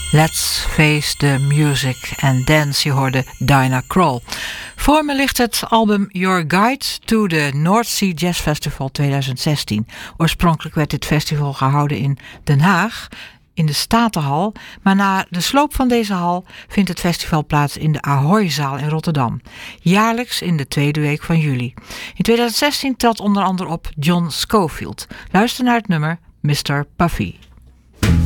Let's Face the Music and Dance. Je hoorde Dinah Krall. Voor me ligt het album Your Guide to the North Sea Jazz Festival 2016. Oorspronkelijk werd dit festival gehouden in Den Haag, in de Statenhal. Maar na de sloop van deze hal vindt het festival plaats in de Ahoyzaal in Rotterdam. Jaarlijks in de tweede week van juli. In 2016 trad onder andere op John Scofield. Luister naar het nummer Mr. Puffy.